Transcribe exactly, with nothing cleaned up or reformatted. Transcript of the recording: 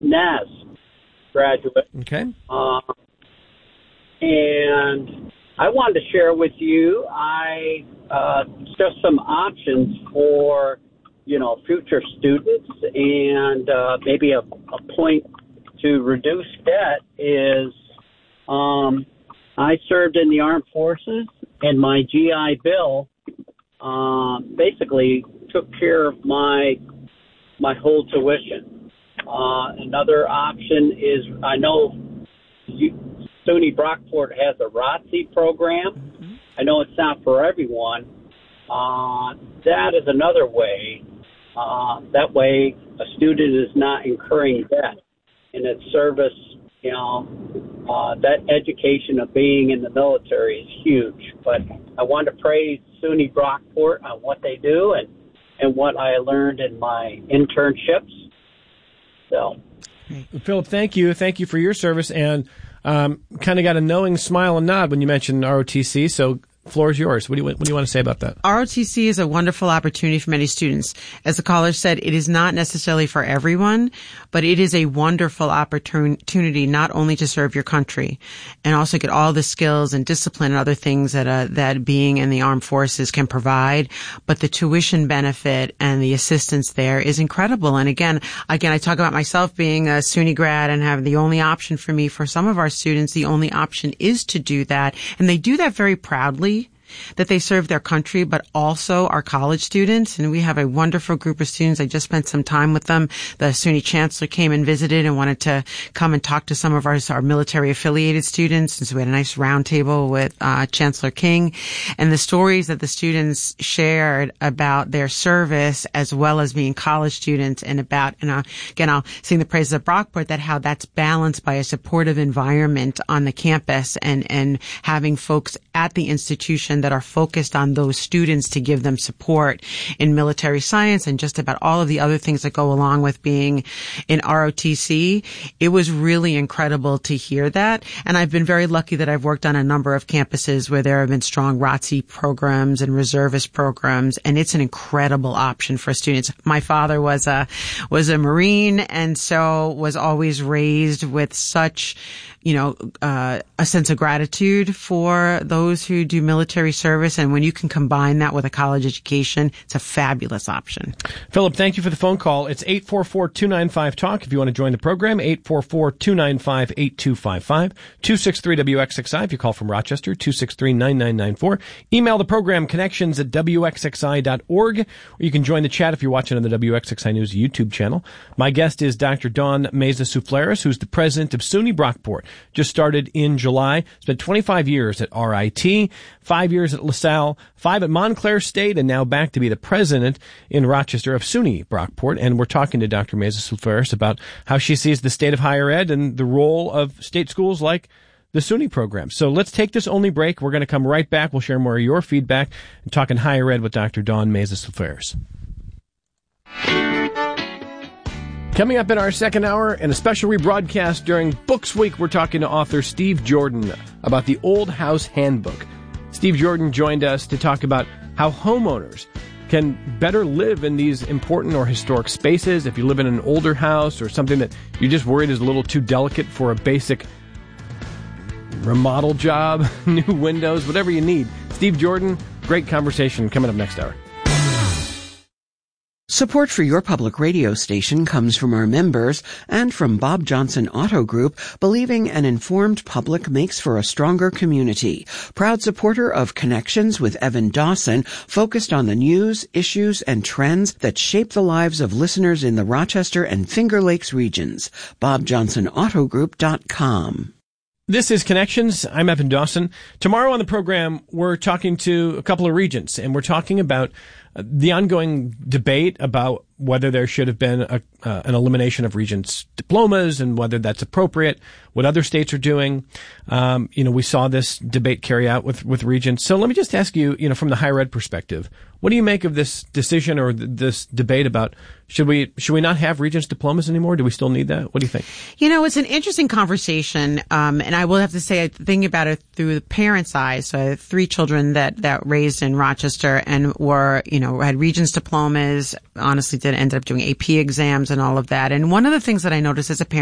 N A S graduate. Okay. Uh, and I wanted to share with you, I uh, just some options for, you know, future students, and uh, maybe a, a point to reduce debt is um, I served in the armed forces, and my G I Bill uh, basically took care of my my whole tuition. Uh, another option is, I know you, SUNY Brockport has a R O T C program. Mm-hmm. I know it's not for everyone. Uh, that is another way. Uh, that way, a student is not incurring debt in its service. You know, uh, that education of being in the military is huge. But I want to praise SUNY Brockport on what they do and, and what I learned in my internships. So, Philip, thank you. Thank you for your service, and um, kind of got a knowing smile and nod when you mentioned R O T C. So, floor is yours. What do you what do you want to say about that? R O T C is a wonderful opportunity for many students. As the caller said, it is not necessarily for everyone, but it is a wonderful opportunity not only to serve your country and also get all the skills and discipline and other things that uh, that being in the armed forces can provide, but the tuition benefit and the assistance there is incredible. And again, again, I talk about myself being a SUNY grad and have the only option for me, for some of our students, the only option is to do that. And they do that very proudly, that they serve their country, but also our college students. And we have a wonderful group of students. I just spent some time with them. The SUNY chancellor came and visited and wanted to come and talk to some of our, our military affiliated students. And so we had a nice roundtable with uh, Chancellor King. And the stories that the students shared about their service, as well as being college students, and about, and uh, again, I'll sing the praises of Brockport, that how that's balanced by a supportive environment on the campus, and, and having folks at the institution that are focused on those students to give them support in military science and just about all of the other things that go along with being in R O T C. It was really incredible to hear that. And I've been very lucky that I've worked on a number of campuses where there have been strong R O T C programs and reservist programs, and it's an incredible option for students. My father was a, was a Marine, and so was always raised with such, you know, uh, a sense of gratitude for those who do military service. And when you can combine that with a college education, it's a fabulous option. Philip, thank you for the phone call. It's eight four four, two nine five, talk if you want to join the program. eight four four, two nine five, eight two five five. two six three W X X I if you call from Rochester. two six three, nine nine nine four. Email the program, connections at W X X I dot org. Or you can join the chat if you're watching on the W X X I News YouTube channel. My guest is Doctor Dawn Meza-Souflaris, who's the president of SUNY Brockport. Just started in July. Spent twenty-five years at R I T, five years at LaSalle, five at Montclair State, and now back to be the president in Rochester of SUNY Brockport. And we're talking to Doctor Meza-Souflaris about how she sees the state of higher ed and the role of state schools like the SUNY program. So let's take this only break. We're going to come right back. We'll share more of your feedback and talking higher ed with Doctor Dawn Meza-Souflaris. Coming up in our second hour, and a special rebroadcast during Books Week, we're talking to author Steve Jordan about the Old House Handbook. Steve Jordan joined us to talk about how homeowners can better live in these important or historic spaces. If you live in an older house or something that you're just worried is a little too delicate for a basic remodel job, new windows, whatever you need. Steve Jordan, great conversation coming up next hour. Support for your public radio station comes from our members and from Bob Johnson Auto Group, believing an informed public makes for a stronger community. Proud supporter of Connections with Evan Dawson, focused on the news, issues, and trends that shape the lives of listeners in the Rochester and Finger Lakes regions. bob johnson auto group dot com. This is Connections. I'm Evan Dawson. Tomorrow on the program, we're talking to a couple of regents, and we're talking about the ongoing debate about whether there should have been a, uh, an elimination of regents' diplomas and whether that's appropriate, what other states are doing. Um, you know, we saw this debate carry out with, with regents. So let me just ask you, you know, from the higher ed perspective, what do you make of this decision or th- this debate about should we should we not have regents' diplomas anymore? Do we still need that? What do you think? You know, it's an interesting conversation, um, and I will have to say, thinking about it through the parents' eyes. So I have three children that that raised in Rochester and were, you know, had regents' diplomas. Honestly, did and ended up doing A P exams and all of that. And one of the things that I noticed as a parent